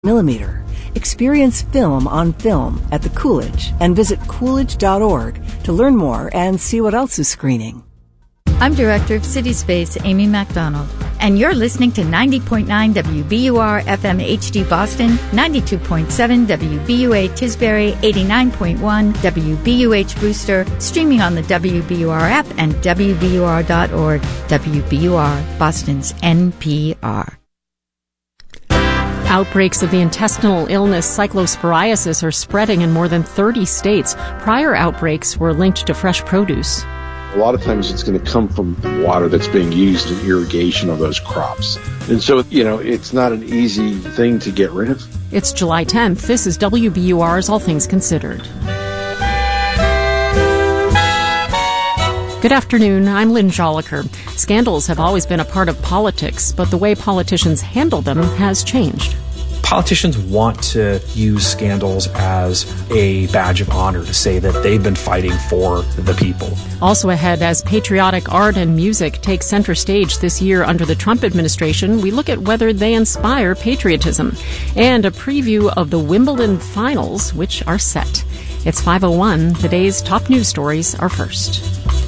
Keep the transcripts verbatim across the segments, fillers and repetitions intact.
millimeter. Experience film on film at the Coolidge and visit coolidge dot org to learn more and see what else is screening. I'm Director of City Space, Amy MacDonald, and you're listening to ninety point nine W B U R F M H D Boston, ninety-two point seven W B U A Tisbury, eighty-nine point one W B U H Brewster, streaming on the W B U R app and W B U R dot org. W B U R, Boston's N P R. Outbreaks of the intestinal illness cyclosporiasis are spreading in more than thirty states. Prior outbreaks were linked to fresh produce. A lot of times it's going to come from water that's being used in irrigation of those crops. And so, you know, it's not an easy thing to get rid of. It's July tenth. This is W B U R's All Things Considered. Good afternoon, I'm Lynn Joliker. Scandals have always been a part of politics, but the way politicians handle them has changed. Politicians want to use scandals as a badge of honor to say that they've been fighting for the people. Also ahead, as patriotic art and music take center stage this year under the Trump administration, we look at whether they inspire patriotism. And a preview of the Wimbledon finals, which are set. It's five oh one. Today's top news stories are first.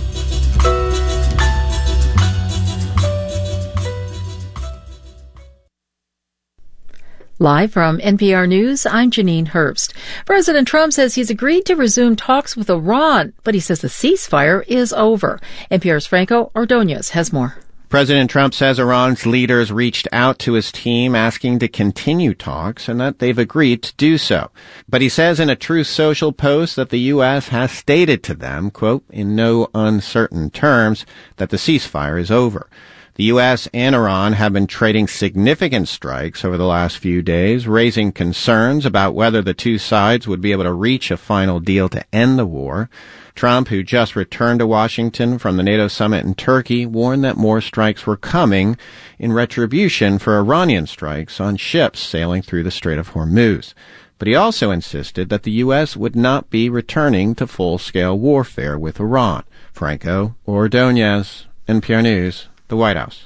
Live from N P R News, I'm Janine Herbst. President Trump says he's agreed to resume talks with Iran, but he says the ceasefire is over. N P R's Franco Ordonez has more. President Trump says Iran's leaders reached out to his team asking to continue talks and that they've agreed to do so. But he says in a Truth Social post that the U S has stated to them, quote, in no uncertain terms, that the ceasefire is over. The U S and Iran have been trading significant strikes over the last few days, raising concerns about whether the two sides would be able to reach a final deal to end the war. Trump, who just returned to Washington from the NATO summit in Turkey, warned that more strikes were coming in retribution for Iranian strikes on ships sailing through the Strait of Hormuz. But he also insisted that the U S would not be returning to full-scale warfare with Iran. Franco Ordonez, N P R News. The White House.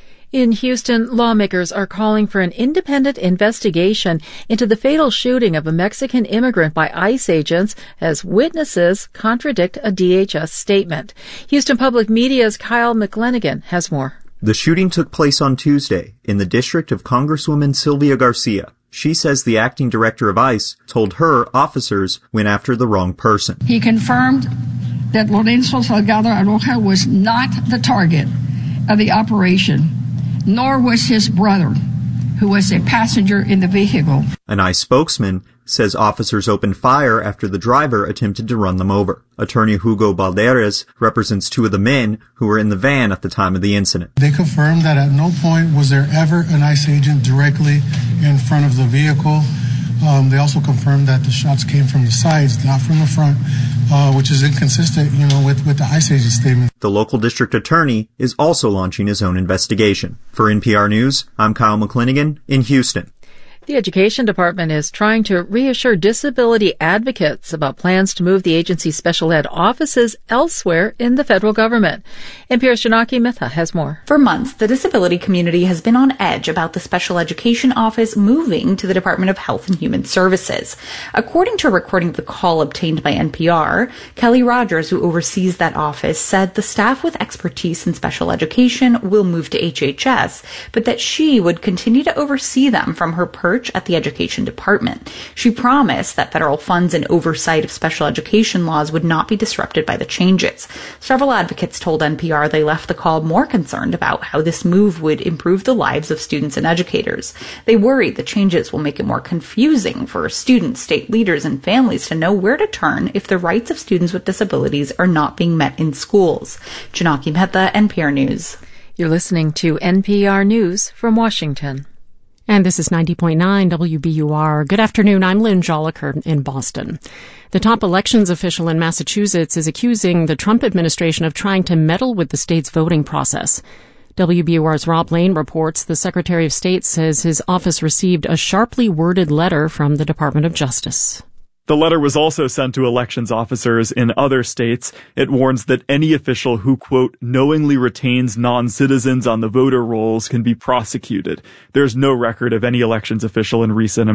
In Houston, lawmakers are calling for an independent investigation into the fatal shooting of a Mexican immigrant by ICE agents as witnesses contradict a D H S statement. Houston Public Media's Kyle McLennigan has more. The shooting took place on Tuesday in the district of Congresswoman Sylvia Garcia. She says the acting director of ICE told her officers went after the wrong person. He confirmed that Lorenzo Salgado Aroja was not the target of the operation, nor was his brother, who was a passenger in the vehicle. An ICE spokesman says officers opened fire after the driver attempted to run them over. Attorney Hugo Balderas represents two of the men who were in the van at the time of the incident. They confirmed that at no point was there ever an ICE agent directly in front of the vehicle. Um, they also confirmed that the shots came from the sides, not from the front, uh, which is inconsistent, you know, with, with the ICE agent statement. The local district attorney is also launching his own investigation. For N P R News, I'm Kyle McLennigan in Houston. The Education Department is trying to reassure disability advocates about plans to move the agency's special ed offices elsewhere in the federal government. N P R's Janaki Mehta has more. For months, the disability community has been on edge about the special education office moving to the Department of Health and Human Services. According to a recording of the call obtained by N P R, Kelly Rogers, who oversees that office, said the staff with expertise in special education will move to H H S, but that she would continue to oversee them from her perch at the Education Department. She promised that federal funds and oversight of special education laws would not be disrupted by the changes. Several advocates told N P R they left the call more concerned about how this move would improve the lives of students and educators. They worried the changes will make it more confusing for students, state leaders, and families to know where to turn if the rights of students with disabilities are not being met in schools. Janaki Mehta, N P R News. You're listening to N P R News from Washington. And this is ninety point nine W B U R. Good afternoon. I'm Lynn Joliker in Boston. The top elections official in Massachusetts is accusing the Trump administration of trying to meddle with the state's voting process. W B U R's Rob Lane reports the Secretary of State says his office received a sharply worded letter from the Department of Justice. The letter was also sent to elections officers in other states. It warns that any official who, quote, knowingly retains non-citizens on the voter rolls can be prosecuted. There's no record of any elections official in recent